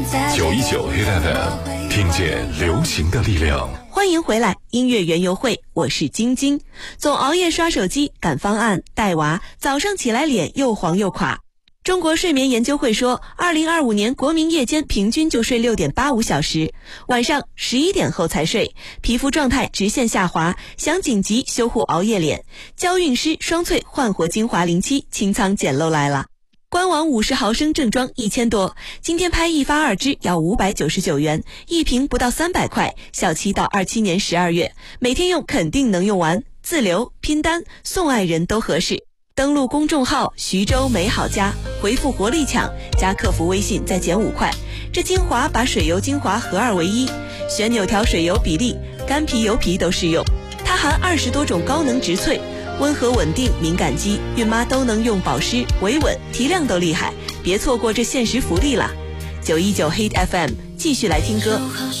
919 Hit FM， 听见流行的力量。 欢迎回来，音乐园游会，我是晶晶。总熬夜刷手机、赶方案、带娃，早上起来脸又黄又垮。中国睡眠研究会说，2025年国民夜间平均就睡6.85小时，晚上11点后才睡，皮肤状态直线下滑，想紧急修护熬夜脸，娇韵诗双萃焕活精华07清仓捡漏来了。官网50毫升正装1000多，今天拍1发2支要599元，一瓶不到300块，效期到27年12月，每天用肯定能用完，自留、拼单、送爱人都合适。登录公众号徐州美好家，回复活力抢，加客服微信再减5块。这精华把水油精华合二为一，旋钮调水油比例，干皮油皮都适用。它含20多种高能植萃，温和稳定敏感肌，孕妈都能用，保湿维稳提亮都厉害，别错过这限时福利啦！919 Hit FM 继续来听歌。